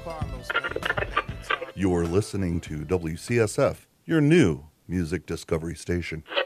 You're listening to WCSF, your new music discovery station.